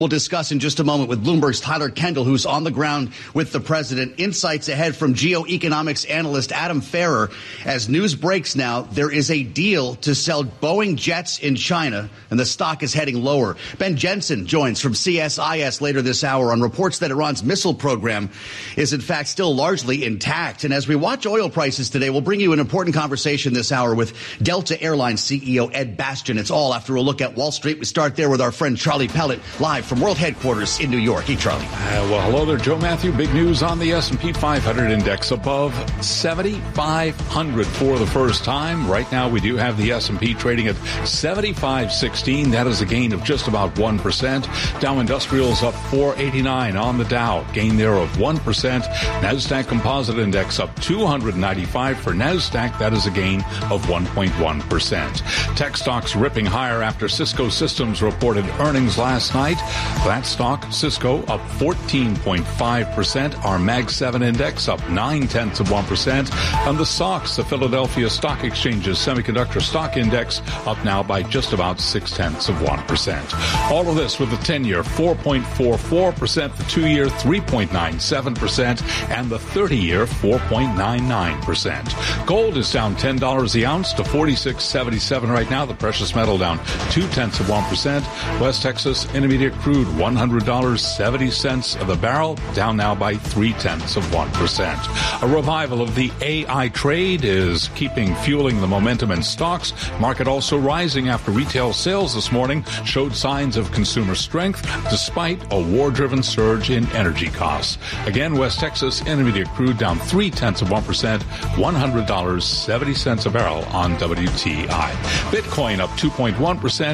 We'll discuss in just a moment with Bloomberg's Tyler Kendall, who's on the ground with the president. Insights ahead from geoeconomics analyst Adam Ferrer. As news breaks now, there is a deal to sell Boeing jets in China, and the stock is heading lower. Ben Jensen joins from CSIS later this hour on reports that Iran's missile program is, in fact, still largely intact. And as we watch oil prices today, we'll bring you an important conversation this hour with Delta Airlines CEO Ed Bastian. It's all after a look at Wall Street. We start there with our friend Charlie Pellet, live from World Headquarters in New York. Hey, Charlie. Well, hello there, Joe Matthew. Big news on the S&P 500 index above 7,500 for the first time. Right now, we do have the S&P trading at 75.16. That is a gain of just about 1%. Dow Industrials up 489 on the Dow. Gain there of 1%. NASDAQ Composite Index up 295 for NASDAQ. That is a gain of 1.1%. Tech stocks ripping higher after Cisco Systems reported earnings last night. That stock, Cisco, up 14.5%. Our Mag 7 index up 0.9%. And the SOX, the Philadelphia Stock Exchange's semiconductor stock index, up now by just about 0.6%. All of this with the 10-year 4.44%, the 2-year 3.97%, and the 30-year 4.99%. Gold is down $10 the ounce to $46.77 right now. The precious metal down 0.2%. West Texas Intermediate crude $100.70 a barrel, down now by 0.3%. A revival of the AI trade is fueling the momentum in stocks. Market also rising after retail sales this morning showed signs of consumer strength despite a war-driven surge in energy costs. Again, West Texas Intermediate crude down 0.3%, $100.70 a barrel on WTI. Bitcoin up 2.1%,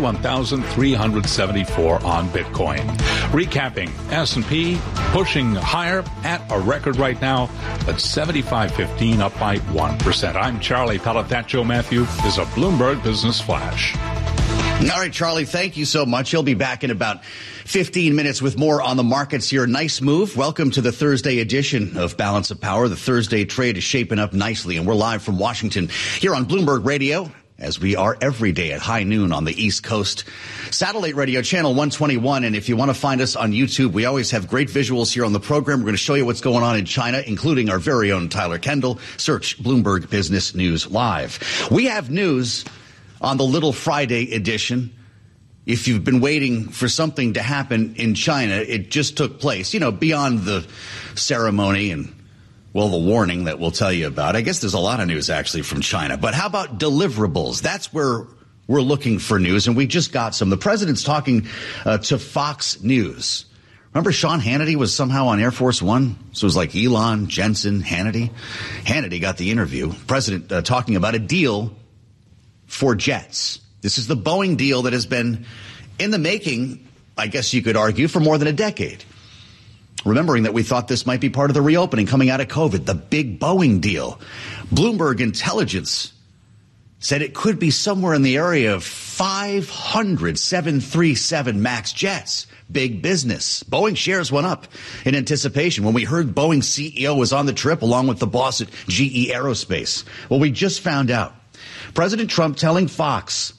81,374 on Bitcoin. Recapping, S&P pushing higher at a record right now at 75.15, up by 1%. I'm Charlie Pellet. That, Joe Matthew, is a Bloomberg Business Flash. All right, Charlie, thank you so much. He'll be back in about 15 minutes with more on the markets here. Nice move. Welcome to the Thursday edition of Balance of Power. The Thursday trade is shaping up nicely, and we're live from Washington here on Bloomberg Radio, as we are every day at high noon on the East Coast. Satellite radio, channel 121. And if you want to find us on YouTube, we always have great visuals here on the program. We're going to show you what's going on in China, including our very own Tyler Kendall. Search Bloomberg Business News Live. We have news on the Little Friday edition. If you've been waiting for something to happen in China, it just took place, beyond the ceremony and, well, the warning that we'll tell you about. I guess there's a lot of news actually from China. But how about deliverables? That's where we're looking for news, and we just got some. The president's talking to Fox News. Remember Sean Hannity was somehow on Air Force One? So it was like Elon, Jensen, Hannity. Hannity got the interview. President talking about a deal for jets. This is the Boeing deal that has been in the making, I guess you could argue, for more than a decade. Remembering that we thought this might be part of the reopening coming out of COVID, the big Boeing deal. Bloomberg Intelligence said it could be somewhere in the area of 500 737 MAX jets. Big business. Boeing shares went up in anticipation when we heard Boeing's CEO was on the trip along with the boss at GE Aerospace. Well, we just found out. President Trump telling Fox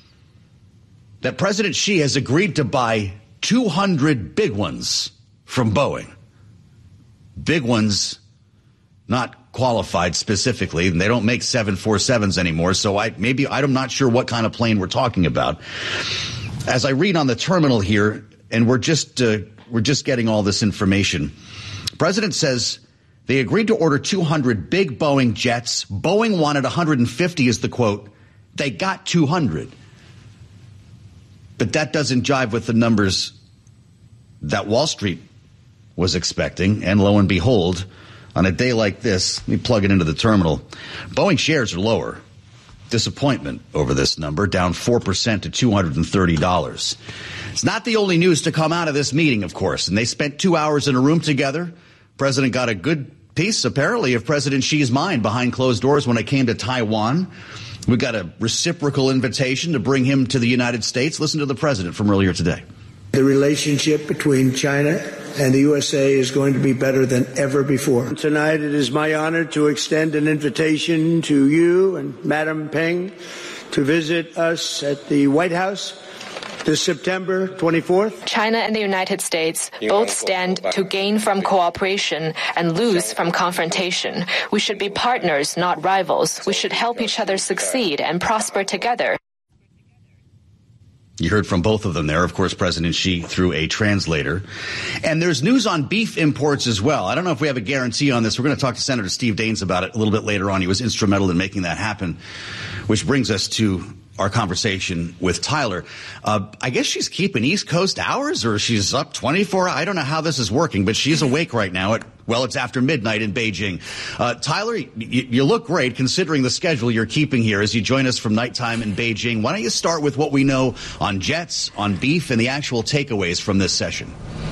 that President Xi has agreed to buy 200 big ones from Boeing. Big ones, not qualified specifically, and they don't make 747s anymore, so I'm not sure what kind of plane we're talking about. As I read on the terminal here, and we're just getting all this information, the president says they agreed to order 200 big Boeing jets. Boeing wanted 150 is the quote. They got 200. But that doesn't jive with the numbers that Wall Street was expecting. And lo and behold, on a day like this, let me plug it into the terminal. Boeing shares are lower. Disappointment over this number, down 4% to $230. It's not the only news to come out of this meeting, of course. And they spent 2 hours in a room together. President got a good piece, apparently, of President Xi's mind behind closed doors when it came to Taiwan. We got a reciprocal invitation to bring him to the United States. Listen to the president from earlier today. The relationship between China and the USA is going to be better than ever before. Tonight, it is my honor to extend an invitation to you and Madam Peng to visit us at the White House This September 24th, China and the United States both stand to gain from cooperation and lose from confrontation. We should be partners, not rivals. We should help each other succeed and prosper together. You heard from both of them there, of course, President Xi through a translator. And there's news on beef imports as well. I don't know if we have a guarantee on this. We're going to talk to Senator Steve Daines about it a little bit later on. He was instrumental in making that happen, which brings us to our conversation with Tyler. I guess she's keeping East Coast hours, or she's up 24. I don't know how this is working, but she's awake right now it's after midnight in Beijing. Tyler, you look great considering the schedule you're keeping here as you join us from nighttime in Beijing. Why don't you start with what we know on jets, on beef, and the actual takeaways from this session?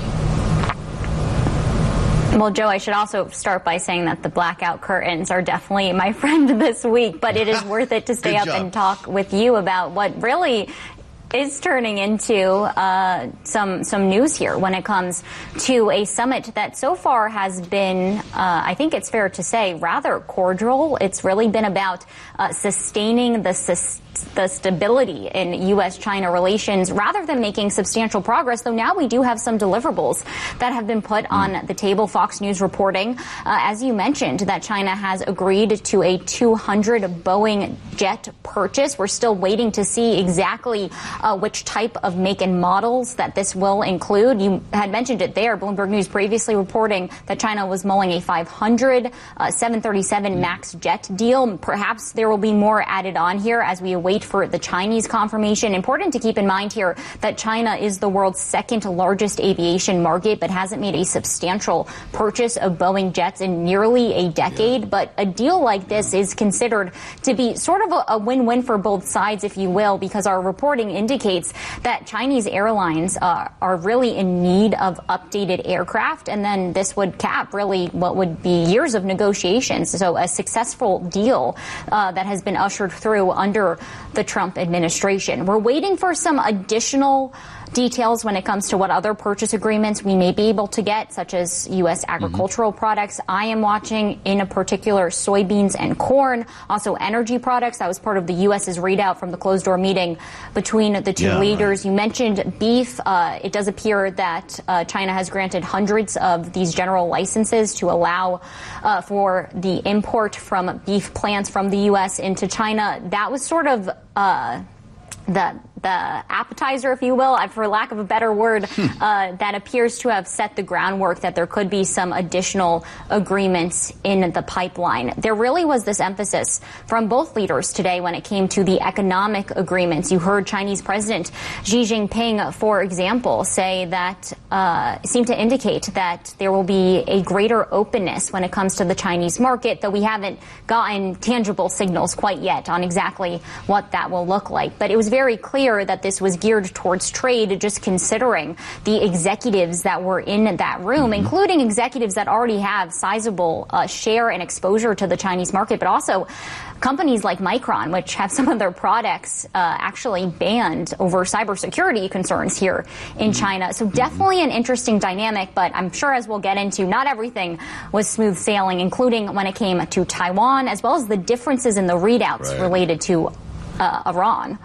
Well, Joe, I should also start by saying that the blackout curtains are definitely my friend this week, but it is worth it to stay up and talk with you about what really is turning into some news here when it comes to a summit that so far has been, I think it's fair to say, rather cordial. It's really been about sustaining the stability in U.S.-China relations rather than making substantial progress, though now we do have some deliverables that have been put on the table. Fox News reporting, as you mentioned, that China has agreed to a 200 Boeing jet purchase. We're still waiting to see exactly which type of make and models that this will include. You had mentioned it there. Bloomberg News previously reporting that China was mulling a 500 737 MAX jet deal. Perhaps there will be more added on here as we wait for the Chinese confirmation. Important to keep in mind here that China is the world's second largest aviation market, but hasn't made a substantial purchase of Boeing jets in nearly a decade. But a deal like this is considered to be sort of a win-win for both sides, if you will, because our reporting indicates that Chinese airlines are really in need of updated aircraft. And then this would cap really what would be years of negotiations. So a successful deal that has been ushered through under the Trump administration. We're waiting for some additional details when it comes to what other purchase agreements we may be able to get, such as U.S. agricultural products. I am watching in a particular soybeans and corn, also energy products. That was part of the U.S.'s readout from the closed-door meeting between the two leaders. Right. You mentioned beef. It does appear that China has granted hundreds of these general licenses to allow for the import from beef plants from the U.S. into China. That was sort of the appetizer, if you will, for lack of a better word, that appears to have set the groundwork that there could be some additional agreements in the pipeline. There really was this emphasis from both leaders today when it came to the economic agreements. You heard Chinese President Xi Jinping, for example, say that, seemed to indicate that there will be a greater openness when it comes to the Chinese market, though we haven't gotten tangible signals quite yet on exactly what that will look like. But it was very clear that this was geared towards trade, just considering the executives that were in that room, including executives that already have sizable share and exposure to the Chinese market, but also companies like Micron, which have some of their products actually banned over cybersecurity concerns here in China. So definitely an interesting dynamic, but I'm sure, as we'll get into, not everything was smooth sailing, including when it came to Taiwan, as well as the differences in the readouts related to Iran.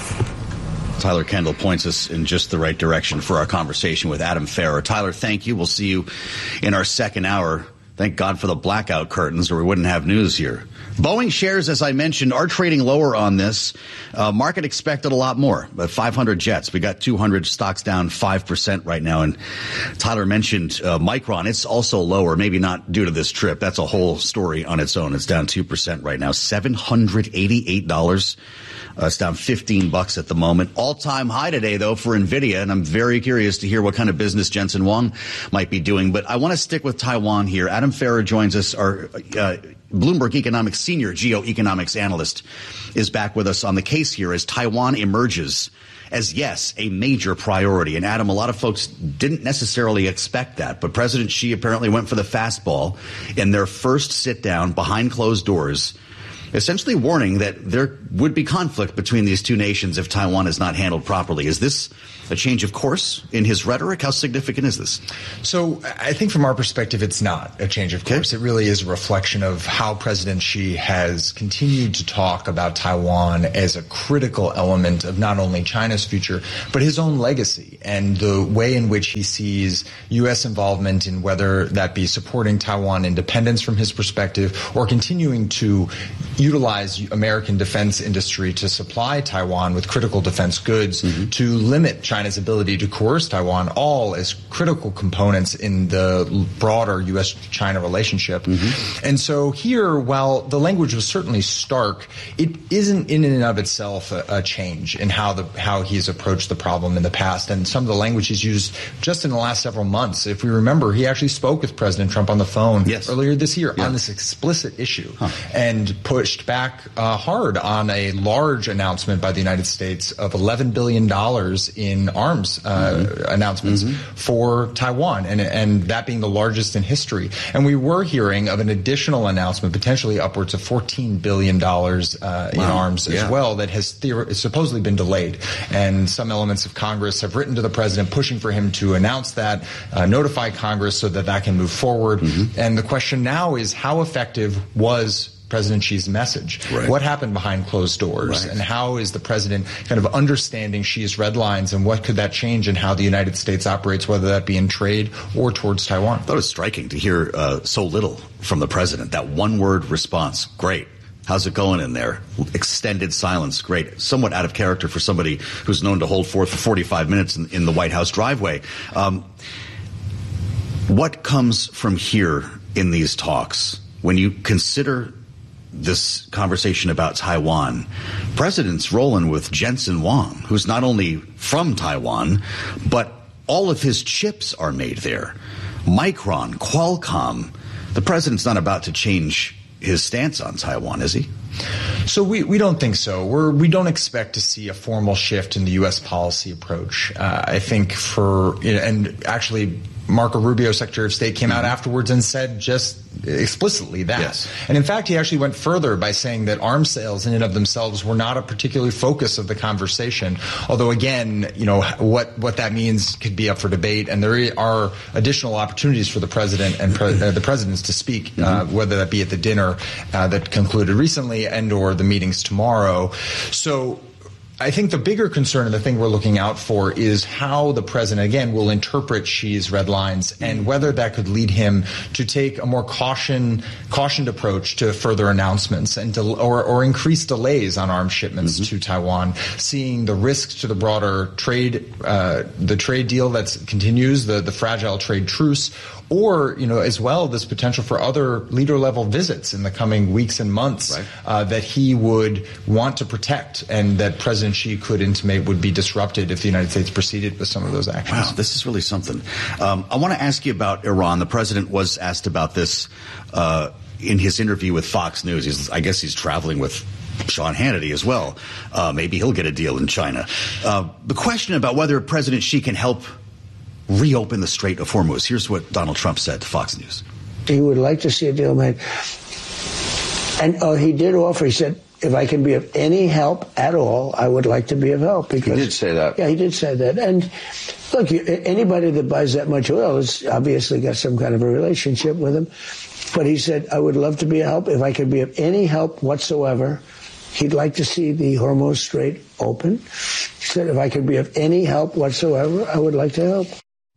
Tyler Kendall points us in just the right direction for our conversation with Adam Ferrer. Tyler, thank you. We'll see you in our second hour. Thank God for the blackout curtains, or we wouldn't have news here. Boeing shares, as I mentioned, are trading lower on this. Market expected a lot more, but 500 jets. We got 200 stocks down 5% right now. And Tyler mentioned Micron. It's also lower, maybe not due to this trip. That's a whole story on its own. It's down 2% right now, $788. It's down $15 at the moment. All-time high today, though, for NVIDIA, and I'm very curious to hear what kind of business Jensen Huang might be doing. But I want to stick with Taiwan here. Adam Ferrer joins us. Our Bloomberg Economics senior geoeconomics analyst is back with us on the case here as Taiwan emerges as, yes, a major priority. And, Adam, a lot of folks didn't necessarily expect that. But President Xi apparently went for the fastball in their first sit-down behind closed doors essentially warning that there would be conflict between these two nations if Taiwan is not handled properly. Is this a change of course in his rhetoric? How significant is this? So I think from our perspective, it's not a change of course. It really is a reflection of how President Xi has continued to talk about Taiwan as a critical element of not only China's future, but his own legacy and the way in which he sees U.S. involvement in whether that be supporting Taiwan independence from his perspective or continuing to utilize American defense industry to supply Taiwan with critical defense goods to limit China's ability to coerce Taiwan, all as critical components in the broader U.S.-China relationship. And so here, while the language was certainly stark, it isn't in and of itself a change in how he's approached the problem in the past. And some of the language he's used just in the last several months. If we remember, he actually spoke with President Trump on the phone earlier this year on this explicit issue and pushed back hard on a large announcement by the United States of $11 billion in arms announcements for Taiwan, and that being the largest in history. And we were hearing of an additional announcement, potentially upwards of $14 billion in arms as well, that has supposedly been delayed. And some elements of Congress have written to the president pushing for him to announce that, notify Congress so that can move forward. And the question now is, how effective was President Xi's message? What happened behind closed doors? And how is the president kind of understanding Xi's red lines, and what could that change in how the United States operates, whether that be in trade or towards Taiwan? I thought it was striking to hear so little from the president. That one-word response, great. How's it going in there? Extended silence, great. Somewhat out of character for somebody who's known to hold forth for 45 minutes in the White House driveway. What comes from here in these talks? When you consider this conversation about Taiwan, President's rolling with Jensen Huang, who's not only from Taiwan, but all of his chips are made there. Micron, Qualcomm. The president's not about to change his stance on Taiwan, is he? So we don't think so. We don't expect to see a formal shift in the U.S. policy approach. I think and actually Marco Rubio, Secretary of State, came out afterwards and said just explicitly that. And in fact, he actually went further by saying that arms sales in and of themselves were not a particular focus of the conversation. Although, again, what that means could be up for debate, and there are additional opportunities for the president and the presidents to speak, whether that be at the dinner that concluded recently and or the meetings tomorrow. So I think the bigger concern and the thing we're looking out for is how the president, again, will interpret Xi's red lines and whether that could lead him to take a more cautioned approach to further announcements and or increase delays on arms shipments to Taiwan, seeing the risks to the broader trade, the trade deal that continues, the fragile trade truce, or, as well, this potential for other leader-level visits in the coming weeks and months that he would want to protect and that President Xi could intimate would be disrupted if the United States proceeded with some of those actions. Wow, this is really something. I want to ask you about Iran. The president was asked about this in his interview with Fox News. I guess he's traveling with Sean Hannity as well. Maybe he'll get a deal in China. The question about whether President Xi can help reopen the Strait of Hormuz. Here's what Donald Trump said to Fox News. He would like to see a deal made. And he did offer, he said, if I can be of any help at all, I would like to be of help. Because, he did say that. Yeah, he did say that. And look, anybody that buys that much oil has obviously got some kind of a relationship with him. But he said, I would love to be of help. If I could be of any help whatsoever, he'd like to see the Hormuz Strait open. He said, if I could be of any help whatsoever, I would like to help.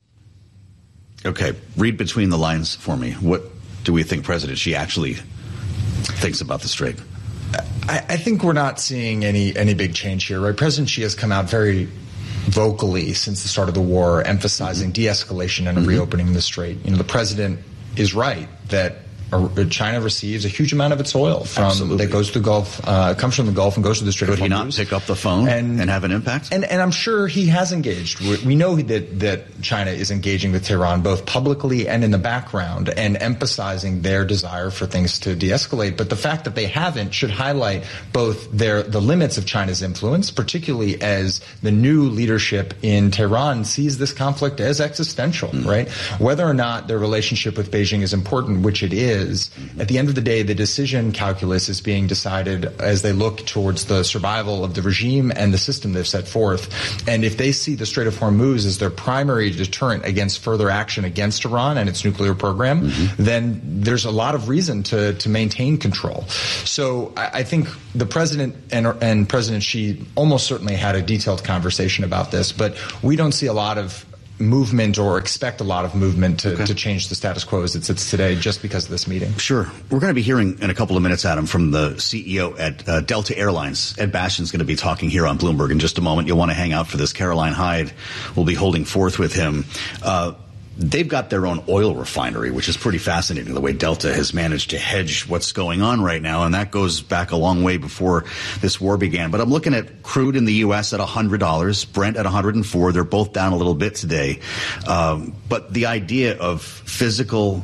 Okay, read between the lines for me. What do we think President Xi actually thinks about the Strait? I think we're not seeing any big change here, right? President Xi has come out very vocally since the start of the war, emphasizing de-escalation and reopening the Strait. The president is right that China receives a huge amount of its oil that goes to the Gulf, comes from the Gulf and goes to the Strait of Hormuz. Could he not pick up the phone and have an impact? And I'm sure he has engaged. We know that China is engaging with Tehran both publicly and in the background and emphasizing their desire for things to de-escalate. But the fact that they haven't should highlight both the limits of China's influence, particularly as the new leadership in Tehran sees this conflict as existential, right? Whether or not their relationship with Beijing is important, which it is, is, at the end of the day, the decision calculus is being decided as they look towards the survival of the regime and the system they've set forth. And if they see the Strait of Hormuz as their primary deterrent against further action against Iran and its nuclear program, then there's a lot of reason to maintain control. So I think the president and President Xi almost certainly had a detailed conversation about this, but we don't see a lot of movement or expect a lot of movement to change the status quo as it sits today just because of this meeting. Sure. We're going to be hearing in a couple of minutes, Adam, from the CEO at Delta Airlines. Ed Bastian's going to be talking here on Bloomberg in just a moment. You'll want to hang out for this. Caroline Hyde will be holding forth with him. They've got their own oil refinery, which is pretty fascinating, the way Delta has managed to hedge what's going on right now. And that goes back a long way before this war began. But I'm looking at crude in the U.S. at $100, Brent at $104. They're both down a little bit today. But the idea of physical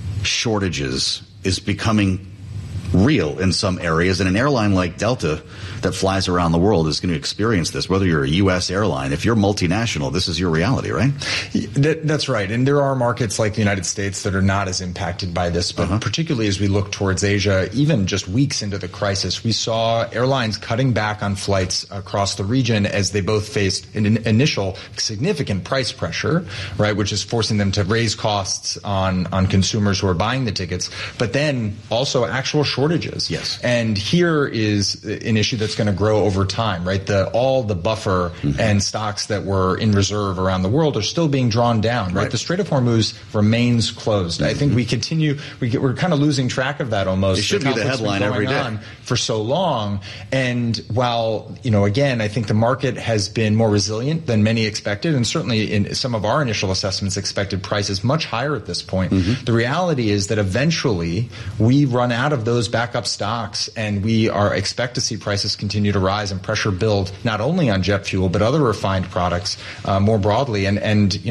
shortages is becoming real in some areas, and an airline like Delta that flies around the world is going to experience this, whether you're a U.S. airline. If you're multinational, this is your reality, right? That's right. And there are markets like the United States that are not as impacted by this, but particularly as we look towards Asia, even just weeks into the crisis, we saw airlines cutting back on flights across the region as they both faced an initial significant price pressure, right, which is forcing them to raise costs on consumers who are buying the tickets, but then also actual shortages. Yes. And here is an issue that's going to grow over time, right? All the buffer and stocks that were in reserve around the world are still being drawn down, right? The Strait of Hormuz remains closed. I think we're kind of losing track of that almost. It should be the headline every day. For so long. And while, again, I think the market has been more resilient than many expected, and certainly in some of our initial assessments expected prices much higher at this point. The reality is that eventually we run out of those backup stocks, and we expect to see prices continue to rise and pressure build not only on jet fuel but other refined products more broadly. And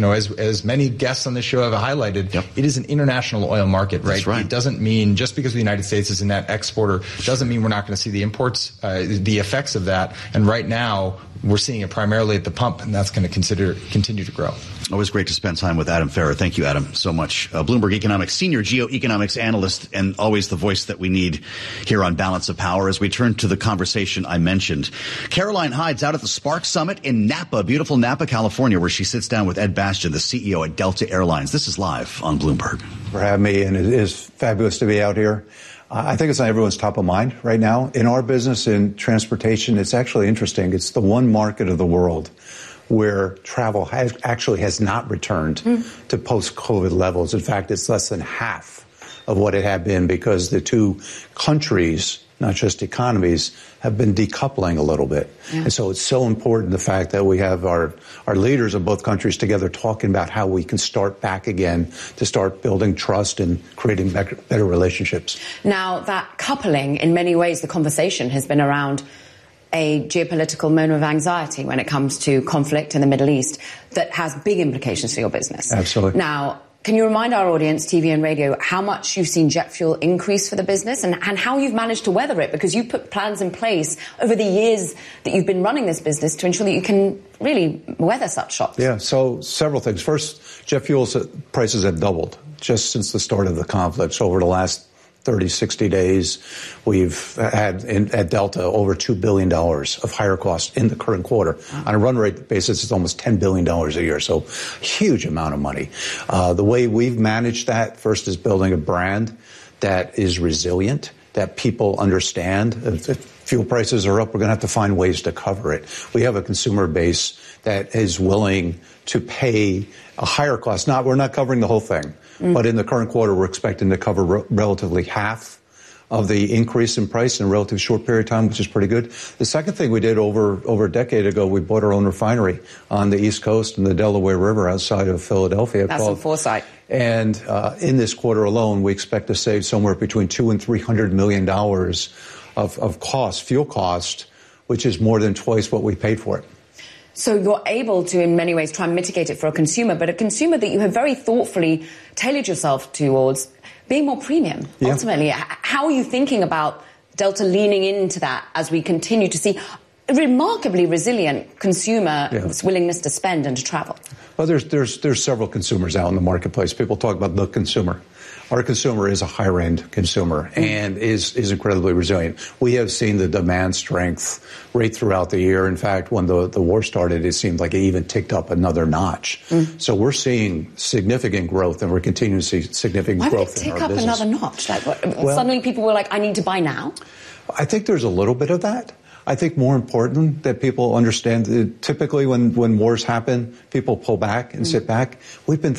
as many guests on the show have highlighted, it is an international oil market, right? That's right. It doesn't mean just because the United States is a net exporter doesn't mean we're not going to see the imports, the effects of that. And right now we're seeing it primarily at the pump, and that's going to continue to grow. Always great to spend time with Adam Ferrer. Thank you, Adam, so much. Bloomberg Economics senior geoeconomics analyst, and always the voice that we need here on Balance of Power. As we turn to the conversation I mentioned, Caroline Hyde's out at the Spark Summit in Napa, beautiful Napa, California, where she sits down with Ed Bastian, the CEO at Delta Airlines. This is live on Bloomberg. For having me, and it is fabulous to be out here. I think it's on everyone's top of mind right now. In our business, in transportation, it's actually interesting. It's the one market of the world where travel has not returned to post-COVID levels. In fact, it's less than half of what it had been because the two countries, not just economies, have been decoupling a little bit. Yeah. And so it's so important, the fact that we have our leaders of both countries together talking about how we can start back again to start building trust and creating better relationships. Now, that coupling, in many ways, the conversation has been around a geopolitical moment of anxiety when it comes to conflict in the Middle East that has big implications for your business. Absolutely. Now, can you remind our audience, TV and radio, how much you've seen jet fuel increase for the business and how you've managed to weather it? Because you've put plans in place over the years that you've been running this business to ensure that you can really weather such shocks. Yeah, so several things. First, jet fuel prices have doubled just since the start of the conflict. So over the last 30, 60 days, we've had at Delta over $2 billion of higher costs in the current quarter. Wow. On a run rate basis, it's almost $10 billion a year, so huge amount of money. The way we've managed that, first, is building a brand that is resilient, that people understand. If fuel prices are up, we're going to have to find ways to cover it. We have a consumer base that is willing to pay a higher cost. We're not covering the whole thing. But in the current quarter, we're expecting to cover relatively half of the increase in price in a relatively short period of time, which is pretty good. The second thing we did over a decade ago, we bought our own refinery on the East Coast in the Delaware River outside of Philadelphia. That's some foresight. And in this quarter alone, we expect to save somewhere between $200 and $300 million of cost, fuel cost, which is more than twice what we paid for it. So you're able to, in many ways, try and mitigate it for a consumer, but a consumer that you have very thoughtfully tailored yourself towards being more premium, ultimately. How are you thinking about Delta leaning into that as we continue to see remarkably resilient consumer willingness to spend and to travel. Well, there's several consumers out in the marketplace. People talk about the consumer. Our consumer is a higher-end consumer and is incredibly resilient. We have seen the demand strength right throughout the year. In fact, when the war started, it seemed like it even ticked up another notch. So we're seeing significant growth, and we're continuing to see significant growth in our business. Why did it tick up another notch? Like, suddenly people were like, I need to buy now? I think there's a little bit of that. I think more important that people understand that typically when wars happen, people pull back and sit back. We've been